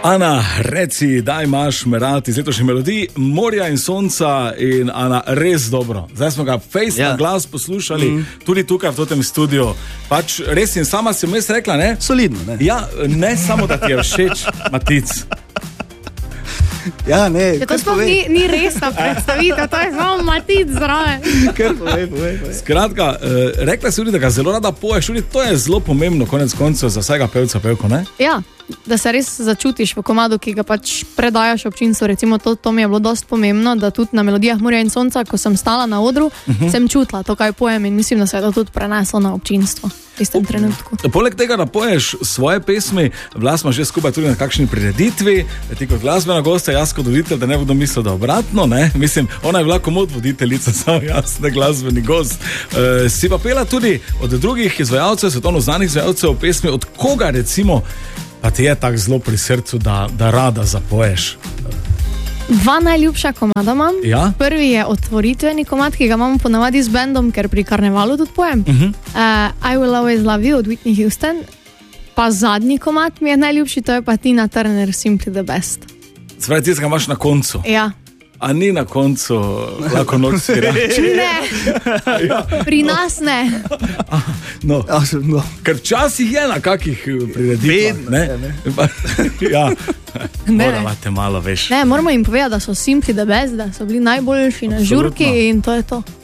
Ana, reci, da imaš me rad iz letošnje melodije Morja in sonca in Ana, res dobro. Zdaj smo ga face na glas poslušali, tudi tukaj v tem studiu. Pač res in sama si vmes rekla, ne? Solidno, ne? Ja, ne samo, da ti je všeč, Matic. Ja, ne. To sploh ni resna predstavitev, to je samo Matic zraven. Kar povej. Skratka, rekla si tudi, da ga zelo rada poješ, tudi to je zelo pomembno, konec koncev, za vsega pevca, pevko, ne? Ja, da se res začutiš v komadu, ki ga pač predajaš občinstvu. Recimo to mi je bilo dosti pomembno, da tudi na melodijah Morja in sonca, ko sem stala na odru, sem čutila to, kaj pojem in mislim, da se je to tudi preneslo na občinstvo v istem trenutku. Poleg tega, da poješ svoje pesmi, bila smo že skupaj tudi na kakšni prireditvi, ti kot glasbena gosta, jaz kot voditelj, da ne bodo mislili, da obratno, ne? Mislim, ona je bila komod voditeljica, samo jaz ne glasbeni gost. Si pa pela tudi od drugih izvajalcev, svetovno znanih izvajalcev pesmi, od koga recimo pa ti je tako zelo pri srcu, da rada zapoješ? Dva najljubša komada imam. Ja? Prvi je otvoritveni komad, ki ga imam ponavadi z bendom, ker pri karnevalu tudi pojem. I Will Always Love You od Whitney Houston. Pa zadnji komad mi je najljubši, to je pa Tina Turner, Simply the Best. Spravi, ti ga imaš na koncu. Ja. A ni na koncu lahko noč svirač? Ne, pri nas ne. No. Ker včasih je na kakih prireditvah, ne? Ja, morate malo, veš. Ne, moramo jim povedati, da so Simply the Best, da so bili najboljši na žurki in to je to.